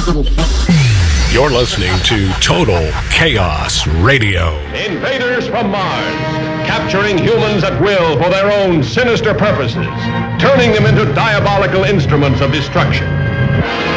You're listening to Total Chaos Radio. Invaders from Mars, capturing humans at will for their own sinister purposes, turning them into diabolical instruments of destruction.